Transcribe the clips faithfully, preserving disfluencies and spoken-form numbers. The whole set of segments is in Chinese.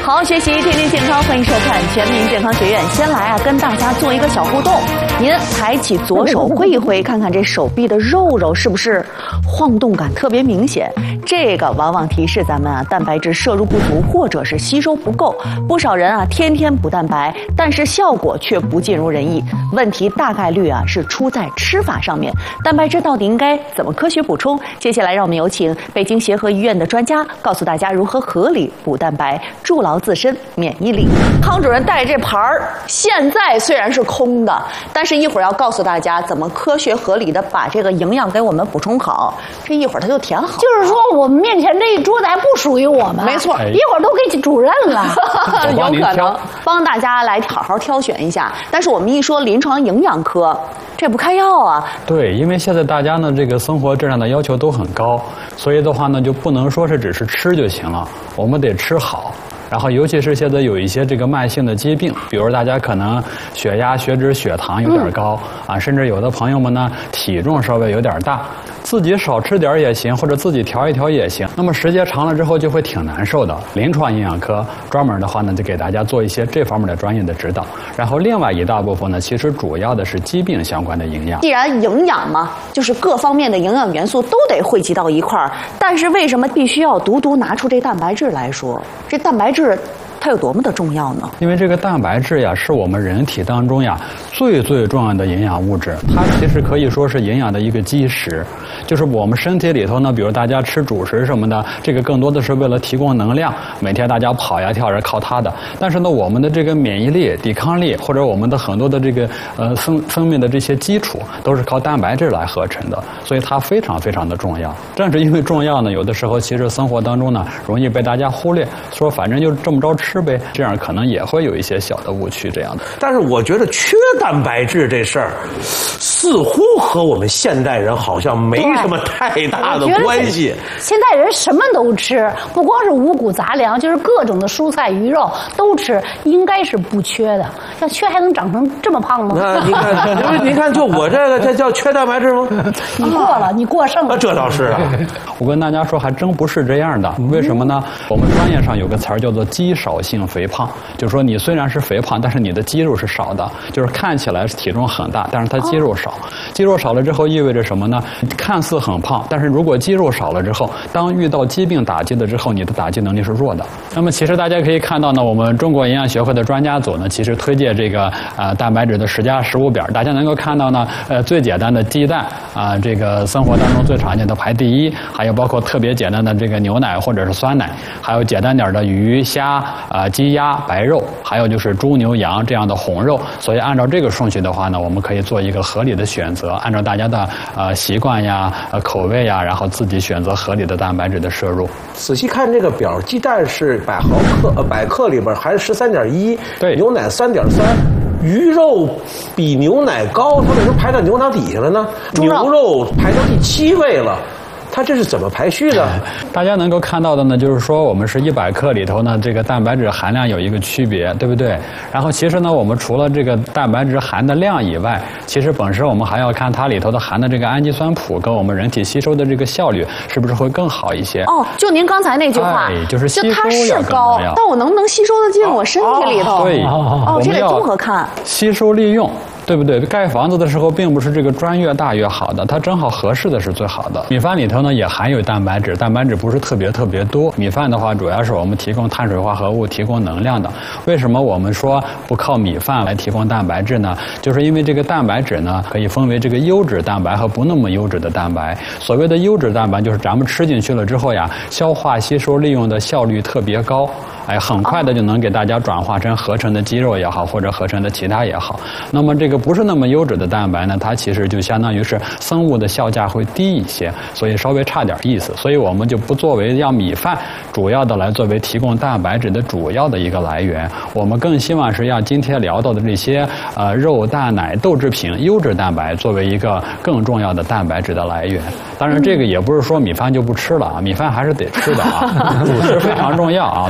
好好学习，天天健康，欢迎收看全民健康学院。先来啊，跟大家做一个小互动。您抬起左手挥一挥，看看这手臂的肉肉是不是晃动感特别明显？这个往往提示咱们啊，蛋白质摄入不足或者是吸收不够。不少人啊，天天补蛋白，但是效果却不尽如人意。问题大概率啊是出在吃法上面。蛋白质到底应该怎么科学补充？接下来让我们有请北京协和医院的专家告诉大家如何合理补蛋白，筑牢自身免疫力。康主任带这盘儿，现在虽然是空的，但是一会儿要告诉大家怎么科学合理的把这个营养给我们补充好。这一会儿它就填好。 就是说，我们面前这一桌子还不属于我们， 没错， 一会儿都给主任了， 有可能帮大家来好好挑选一下。但是我们一说临床营养科，这不开药啊。 对，因为现在大家呢这个生活质量的要求都很高，所以的话呢就不能说是只是吃就行了，我们得吃好。然后，尤其是现在有一些这个慢性的疾病，比如大家可能血压、血脂、血糖有点高、嗯、啊，甚至有的朋友们呢体重稍微有点大，自己少吃点也行，或者自己调一调也行。那么时间长了之后就会挺难受的。临床营养科专门的话呢，就给大家做一些这方面的专业的指导。然后另外一大部分呢，其实主要的是疾病相关的营养。 既然营养嘛，就是各方面的营养元素都得汇集到一块儿，但是为什么必须要独独拿出这蛋白质来说？这蛋白质它有多么的重要呢？ 因为这个蛋白质呀，是我们人体当中呀最最重要的营养物质，它其实可以说是营养的一个基石。就是我们身体里头呢，比如大家吃主食什么的，这个更多的是为了提供能量，每天大家跑呀跳是靠它的。但是呢，我们的这个免疫力、抵抗力，或者我们的很多的这个呃生生命的这些基础，都是靠蛋白质来合成的，所以它非常非常的重要。正是因为重要呢，有的时候其实生活当中呢，容易被大家忽略，说反正就这么着吃呗，这样可能也会有一些小的误区这样的。 但是我觉得缺蛋白质这事儿，似乎和我们现代人好像没什么太大的关系。 现在人什么都吃，不光是五谷杂粮，就是各种的蔬菜鱼肉都吃，应该是不缺的。要缺还能长成这么胖吗？ 那你看，你看，就我这个，这叫缺蛋白质吗？ 你过了，你过剩了。 这倒是啊。 我跟大家说，还真不是这样的。为什么呢？我们专业上有个词儿叫做肌少性肥胖，就是说你虽然是肥胖，但是你的肌肉是少的，就是看起来体重很大，但是它肌肉少。肌肉少了之后意味着什么呢？看似很胖，但是如果肌肉少了之后，当遇到疾病打击了之后，你的打击能力是弱的。那么其实大家可以看到呢，我们中国营养学会的专家组呢，其实推荐这个呃蛋白质的十佳食物表，大家能够看到呢，呃最简单的鸡蛋啊、呃，这个生活当中最常见的排第一，还有包括特别简单的这个牛奶或者是酸奶，还有简单点的鱼虾啊、呃、鸡鸭白肉，还有就是猪牛羊这样的红肉。所以按照这个顺序的话呢，我们可以做一个合理的选择，按照大家的呃习惯呀、呃口味呀，然后自己选择合理的蛋白质的摄入。 仔细看这个表，鸡蛋是百毫克，呃百克里边含十三点一， 对， 牛奶三点三。鱼肉比牛奶高，它为什么排到牛奶底下了呢？牛肉排到第七位了。它这是怎么排序的？ 大家能够看到的呢，就是说我们是一百克里头呢，这个蛋白质含量有一个区别，对不对？然后其实呢，我们除了这个蛋白质含的量以外，其实本身我们还要看它里头的含的这个氨基酸谱跟我们人体吸收的这个效率是不是会更好一些。 哦，就您刚才那句话， 哎、就是吸收就它是高，但我能不能吸收得进我身体里头？ 哦、对， 哦，这得综合看， 吸收利用。对不对？盖房子的时候，并不是这个砖越大越好的，它正好合适的是最好的。米饭里头呢也含有蛋白质，蛋白质不是特别特别多。米饭的话，主要是我们提供碳水化合物、提供能量的。为什么我们说不靠米饭来提供蛋白质呢？就是因为这个蛋白质呢，可以分为这个优质蛋白和不那么优质的蛋白。所谓的优质蛋白，就是咱们吃进去了之后呀，消化吸收利用的效率特别高。哎，很快的就能给大家转化成合成的肌肉也好，或者合成的其他也好。那么这个不是那么优质的蛋白呢，它其实就相当于是生物的效价会低一些，所以稍微差点意思。所以我们就不作为让米饭主要的来作为提供蛋白质的主要的一个来源，我们更希望是让今天聊到的这些呃肉、蛋、奶、豆制品优质蛋白作为一个更重要的蛋白质的来源。当然，这个也不是说米饭就不吃了啊，米饭还是得吃的啊，主食非常重要啊。虽然今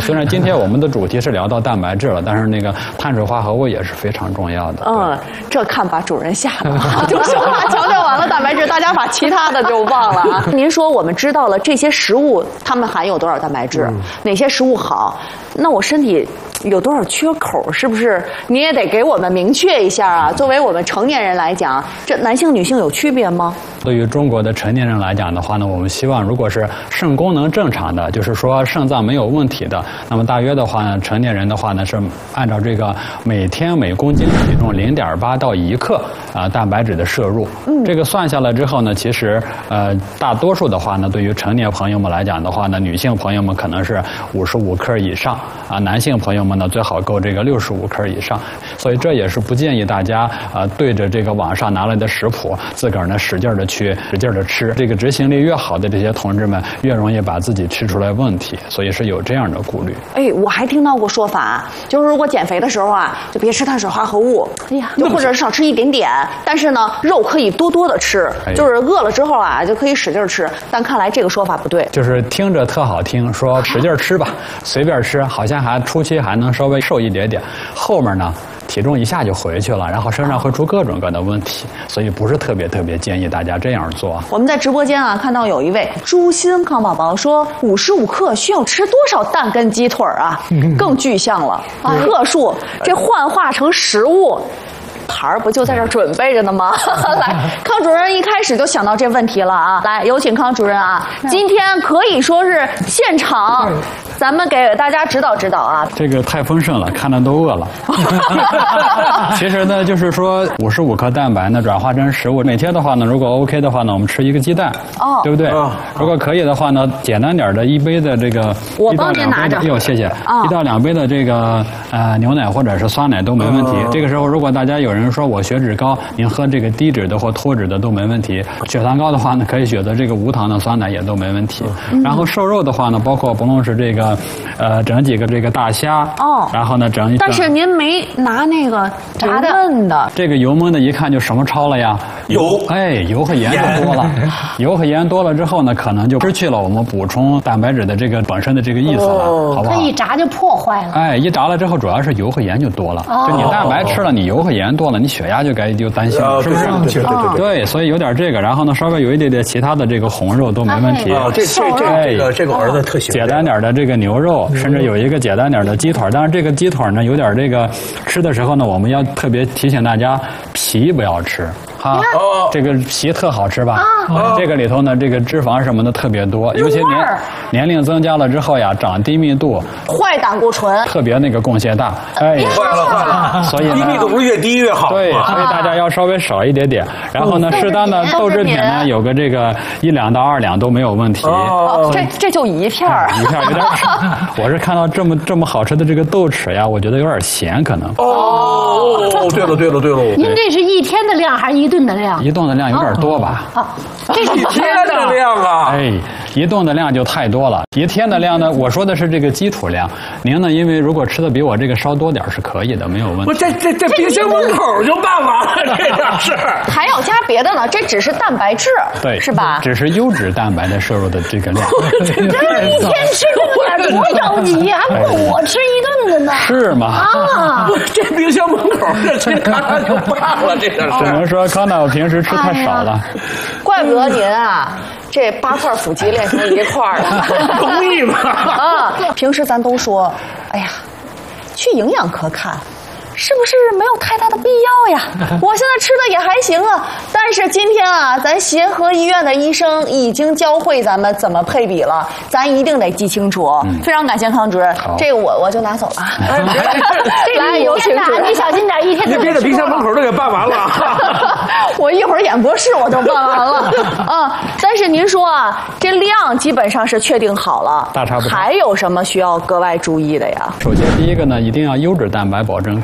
天我们的主题是聊到蛋白质了，但是那个碳水化合物也是非常重要的。 嗯，这看把主任吓的，就说话强调完了蛋白质，大家把其他的就忘了啊。您说我们知道了这些食物它们含有多少蛋白质，嗯、哪些食物好，那我身体有多少缺口，是不是你也得给我们明确一下啊？作为我们成年人来讲，这男性女性有区别吗？ 对于中国的成年人来讲的话呢，我们希望如果是肾功能正常的，就是说肾脏没有问题的，那么大约的话呢，成年人的话呢是按照这个每天每公斤体重零点八到一克啊、呃、蛋白质的摄入。嗯，这个算下来之后呢，其实呃大多数的话呢，对于成年朋友们来讲的话呢，女性朋友们可能是五十五克以上啊，男性朋友们呢最好够这个六十五克以上。所以这也是不建议大家啊、呃、对着这个网上拿来的食谱自个儿呢使劲的去使劲的吃。这个执行力越好的这些同志们，越容易把自己吃出来问题，所以是有这样的顾虑。 哎，我还听到过说法，就是如果减肥的时候啊，就别吃碳水化合物，哎呀，就或者少吃一点点，但是呢，肉可以多多的吃，就是饿了之后啊，就可以使劲吃。但看来这个说法不对， 就是听着特好听，说使劲吃吧，随便吃，好像还初期还能稍微瘦一点点，后面呢？体重一下就回去了，然后身上会出各种各样的问题，所以不是特别特别建议大家这样做。 我们在直播间啊看到有一位朱心康宝宝说，五十五克需要吃多少蛋跟鸡腿啊？更具象了，克数这幻化成食物。盘儿不就在这儿准备着呢吗？来，康主任一开始就想到这问题了啊！来，有请康主任啊！今天可以说是现场，咱们给大家指导指导啊！ 这个太丰盛了，看着都饿了。其实呢，就是说五十五克蛋白呢转化成食物，每天的话呢，如果 OK 的话呢，我们吃一个鸡蛋，哦，对不对？哦、如果可以的话呢，简单点的一杯的这个， 我帮您拿着。 哟，谢谢。哦、一到两杯的这个呃牛奶或者是酸奶都没问题。哦、这个时候，如果大家有人说我血脂高，您喝这个低脂的或脱脂的都没问题。血糖高的话呢，可以选择这个无糖的酸奶也都没问题。嗯、然后瘦肉的话呢，包括不论是这个，呃，整几个这个大虾，哦，然后呢整一。 但是您没拿那个炸的焖的， 这个油焖的，一看就什么超了呀？ 油， 哎，油和盐就多了。油和盐多了之后呢，可能就失去了我们补充蛋白质的这个本身的这个意思了，哦、好不好？ 它一炸就破坏了。 哎，一炸了之后，主要是油和盐就多了。哦、就你蛋白吃了，你油和盐多了，你血压就该就担心了，是不是？ 对对对对，所以有点这个，然后呢，稍微有一点点其他的这个红肉都没问题。 啊，这这这这个这个儿子特喜欢。 简单点的这个牛肉，甚至有一个简单点的鸡腿。当然，这个鸡腿呢，有点这个吃的时候呢，我们要特别提醒大家，皮不要吃。啊，这个皮特好吃吧？啊，这个里头呢，这个脂肪什么的特别多，尤其年年龄增加了之后呀，长低密度， 坏胆固醇， 特别那个贡献大。哎， 坏了坏了， 所以低密度不是越低越好？ 对，所以大家要稍微少一点点。然后呢，适当的豆制品呢，有个这个一两到二两都没有问题。 哦，这这就一片儿， 一片有点少。我是看到这么这么好吃的这个豆豉呀，我觉得有点咸可能。 哦，对了对了对了， 您这是一天的量还是一顿的量？ 一顿的量有点多吧？ 啊， 这是一天的量啊！ 哎，一顿的量就太多了。一天的量呢，我说的是这个基础量。您呢，因为如果吃的比我这个稍多点是可以的，没有问题。 不，这这这冰箱门口就办完了，这个是还要加别的呢？这只是蛋白质， 对， 是吧？ 只是优质蛋白的摄入的这个量。 这一天吃这么点，多着急呀！还不够我吃一顿的呢。 是吗？ 啊， 这冰箱门口这这咔咔就办了，这个只能说康娜我平时吃太少了。 怪不得您啊，这八块腹肌练成一块了， 容易吗？ 啊，平时咱都说，哎呀，去营养科看。是不是没有太大的必要呀？我现在吃的也还行啊，但是今天啊，咱协和医院的医生已经教会咱们怎么配比了，咱一定得记清楚。嗯、非常感谢康主任，这个我我就拿走了。 来，有请主任，你小心点，一天你别在冰箱门口都给办完了。 我一会儿演播室我就办完了啊。但是您说啊，这量基本上是确定好了， 大差不差。 还有什么需要格外注意的呀？ 首先第一个呢，一定要优质蛋白保证够。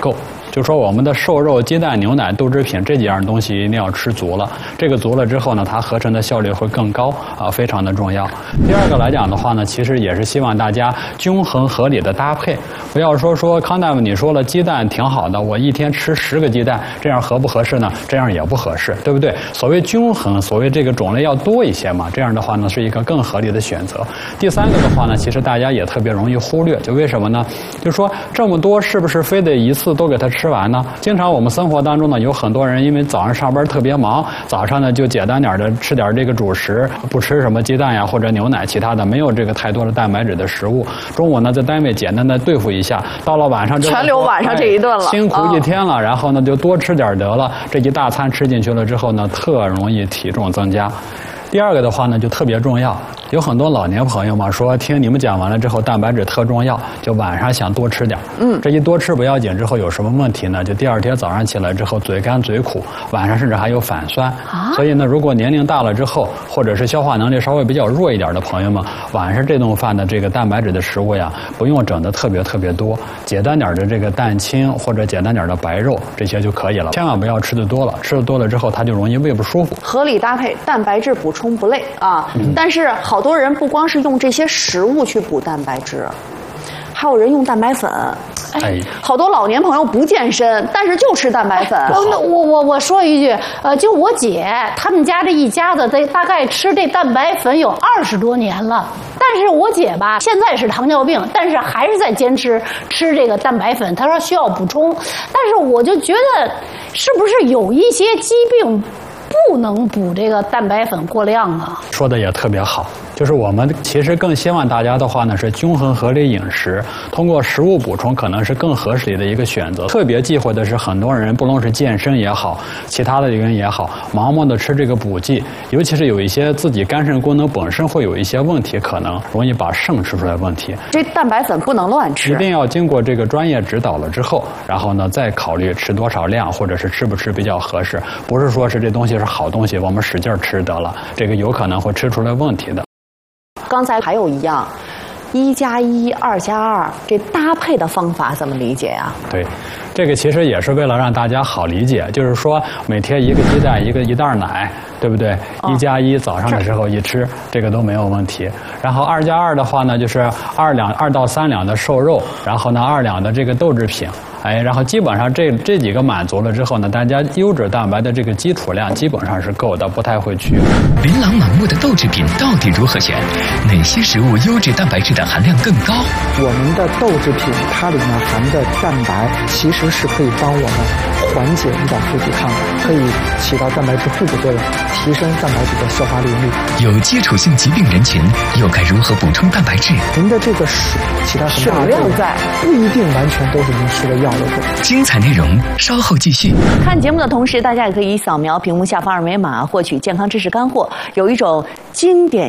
就说我们的瘦肉、鸡蛋、牛奶、豆制品这几样东西一定要吃足了。这个足了之后呢，它合成的效率会更高啊，非常的重要。第二个来讲的话呢，其实也是希望大家均衡合理的搭配，不要说说康大夫你说了鸡蛋挺好的，我一天吃十个鸡蛋，这样合不合适呢？这样也不合适，对不对？所谓均衡，所谓这个种类要多一些嘛，这样的话呢是一个更合理的选择。第三个的话呢，其实大家也特别容易忽略，就为什么呢？就说这么多是不是非得一次都给它吃完呢？经常我们生活当中呢，有很多人因为早上上班特别忙，早上呢就简单点的吃点这个主食，不吃什么鸡蛋呀或者牛奶，其他的没有这个太多的蛋白质的食物。中午呢在单位简单的对付一下，到了晚上之后全留晚上这一顿了， 哎、辛苦一天了，哦、然后呢就多吃点得了。这一大餐吃进去了之后呢，特容易体重增加。第二个的话呢，就特别重要。有很多老年朋友嘛，说听你们讲完了之后，蛋白质特重要，就晚上想多吃点。嗯，这一多吃不要紧，之后有什么问题呢？就第二天早上起来之后，嘴干嘴苦，晚上甚至还有反酸。啊，所以呢，如果年龄大了之后，或者是消化能力稍微比较弱一点的朋友们，晚上这顿饭的这个蛋白质的食物呀，不用整的特别特别多，简单点的这个蛋清或者简单点的白肉这些就可以了，千万不要吃的多了，吃的多了之后它就容易胃不舒服。 合理搭配，蛋白质补充不累啊。嗯、但是好多人不光是用这些食物去补蛋白质，还有人用蛋白粉。哎，好多老年朋友不健身，但是就吃蛋白粉。 我我我我说一句，呃，就我姐他们家这一家子，这大概吃这蛋白粉有二十多年了。但是我姐吧，现在是糖尿病，但是还是在坚持吃这个蛋白粉。她说需要补充，但是我就觉得，是不是有一些疾病不能补这个蛋白粉过量啊？ 说的也特别好。就是我们其实更希望大家的话呢是均衡合理饮食，通过食物补充可能是更合适的一个选择。特别忌讳的是很多人不论是健身也好，其他的人也好，盲目的吃这个补剂，尤其是有一些自己肝肾功能本身会有一些问题，可能容易把肾吃出来问题。 这蛋白粉不能乱吃， 一定要经过这个专业指导了之后，然后呢再考虑吃多少量，或者是吃不吃比较合适。不是说是这东西是好东西，我们使劲吃得了，这个有可能会吃出来问题的。 刚才还有一样，一加一，二加二，这搭配的方法怎么理解呀？ 对，这个其实也是为了让大家好理解，就是说每天一个鸡蛋，一个一袋奶，对不对？一加一，早上的时候一吃，这个都没有问题。然后二加二的话呢，就是二两二到三两的瘦肉，然后呢二两的这个豆制品。哎，然后基本上这这几个满足了之后呢，大家优质蛋白的这个基础量基本上是够的，不太会缺。 琳琅满目的豆制品到底如何选？哪些食物优质蛋白质的含量更高？ 我们的豆制品它里面含的蛋白其实是可以帮我们缓解胰岛素抵抗的，可以起到蛋白质互补作用，提升蛋白质的消化利用率。 有基础性疾病人群又该如何补充蛋白质？ 您的这个水起到很大的量在， 不一定完全都是您吃的药。 精彩内容稍后继续。 看节目的同时，大家也可以扫描屏幕下方二维码获取健康知识干货。有一种经典